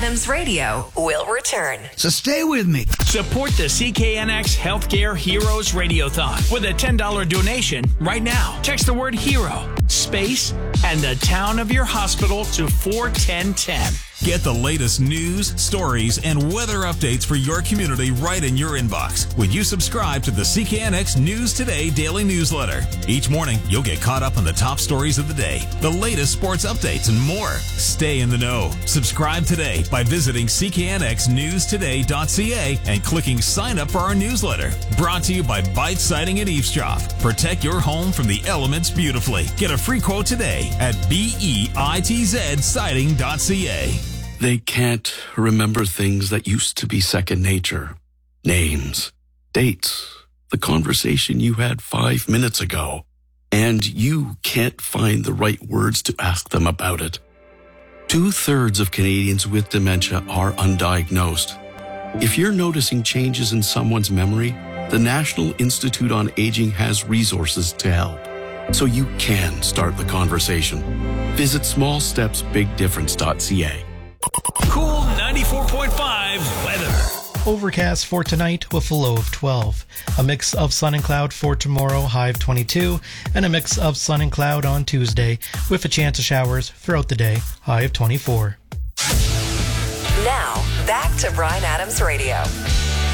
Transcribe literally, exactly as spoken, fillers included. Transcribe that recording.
Adams Radio will return. So stay with me. Support the C K N X Healthcare Heroes Radiothon with a ten dollars donation right now. Text the word HERO, space, and the town of your hospital to four ten ten. Get the latest news, stories, and weather updates for your community right in your inbox when you subscribe to the C K N X News Today daily newsletter. Each morning, you'll get caught up on the top stories of the day, the latest sports updates, and more. Stay in the know. Subscribe today by visiting c k n x news today dot c a and clicking sign up for our newsletter. Brought to you by Bite Siding and Eavesdrop. Protect your home from the elements beautifully. Get a free quote today at bitz siding dot c a. They can't remember things that used to be second nature. Names, dates, the conversation you had five minutes ago. And you can't find the right words to ask them about it. Two-thirds of Canadians with dementia are undiagnosed. If you're noticing changes in someone's memory, the National Institute on Aging has resources to help. So you can start the conversation. Visit small steps big difference dot c a. Cool ninety-four point five weather. Overcast for tonight with a low of twelve. A mix of sun and cloud for tomorrow, high of twenty-two. And a mix of sun and cloud on Tuesday with a chance of showers throughout the day, high of twenty-four. Now, back to Bryan Adams Radio.